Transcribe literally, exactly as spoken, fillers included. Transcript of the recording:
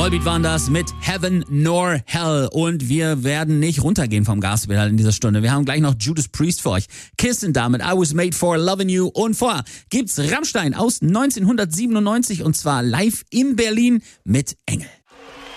Volbeat waren das mit Heaven nor Hell. Und wir werden nicht runtergehen vom Gaspedal in dieser Stunde. Wir haben gleich noch Judas Priest für euch. Kissen damit I Was Made for Loving You. Und vorher gibt's Rammstein aus neunzehnhundertsiebenundneunzig und zwar live in Berlin mit Engel.